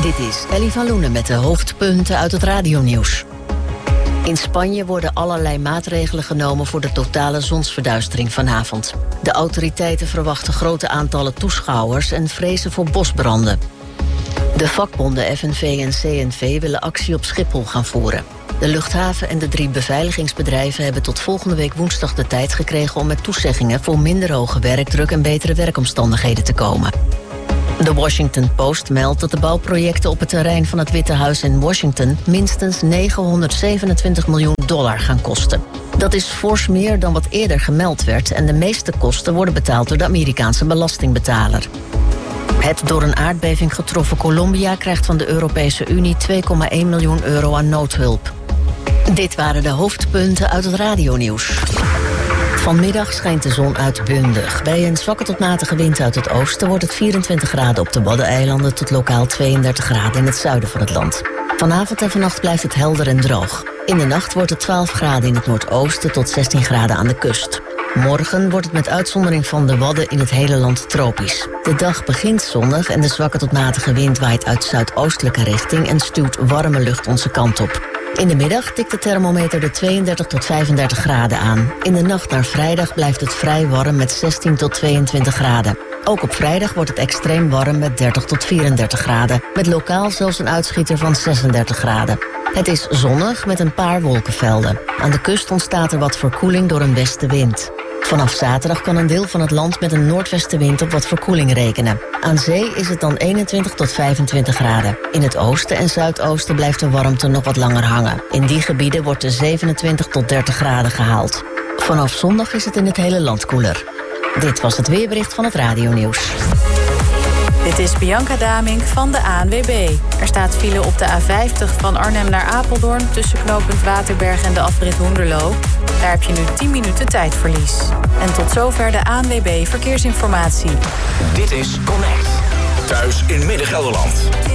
Dit is Ellie van Loenen met de hoofdpunten uit het radionieuws. In Spanje worden allerlei maatregelen genomen voor de totale zonsverduistering vanavond. De autoriteiten verwachten grote aantallen toeschouwers en vrezen voor bosbranden. De vakbonden FNV en CNV willen actie op Schiphol gaan voeren. De luchthaven en de 3 beveiligingsbedrijven hebben tot volgende week woensdag de tijd gekregen om met toezeggingen voor minder hoge werkdruk en betere werkomstandigheden te komen. De Washington Post meldt dat de bouwprojecten op het terrein van het Witte Huis in Washington minstens $927 miljoen gaan kosten. Dat is fors meer dan wat eerder gemeld werd en de meeste kosten worden betaald door de Amerikaanse belastingbetaler. Het door een aardbeving getroffen Colombia krijgt van de Europese Unie €2,1 miljoen aan noodhulp. Dit waren de hoofdpunten uit het radionieuws. Vanmiddag schijnt de zon uitbundig. Bij een zwakke tot matige wind uit het oosten wordt het 24 graden op de Waddeneilanden tot lokaal 32 graden in het zuiden van het land. Vanavond en vannacht blijft het helder en droog. In de nacht wordt het 12 graden in het noordoosten tot 16 graden aan de kust. Morgen wordt het met uitzondering van de Wadden in het hele land tropisch. De dag begint zonnig en de zwakke tot matige wind waait uit zuidoostelijke richting en stuwt warme lucht onze kant op. In de middag tikt de thermometer de 32 tot 35 graden aan. In de nacht naar vrijdag blijft het vrij warm met 16 tot 22 graden. Ook op vrijdag wordt het extreem warm met 30 tot 34 graden. Met lokaal zelfs een uitschieter van 36 graden. Het is zonnig met een paar wolkenvelden. Aan de kust ontstaat er wat verkoeling door een westenwind. Vanaf zaterdag kan een deel van het land met een noordwestenwind op wat verkoeling rekenen. Aan zee is het dan 21 tot 25 graden. In het oosten en zuidoosten blijft de warmte nog wat langer hangen. In die gebieden wordt de 27 tot 30 graden gehaald. Vanaf zondag is het in het hele land koeler. Dit was het weerbericht van het radionieuws. Dit is Bianca Damink van de ANWB. Er staat file op de A50 van Arnhem naar Apeldoorn tussen knooppunt Waterberg en de afrit Hoenderloo. Daar heb je nu 10 minuten tijdverlies. En tot zover de ANWB Verkeersinformatie. Dit is Connect. Thuis in Midden-Gelderland.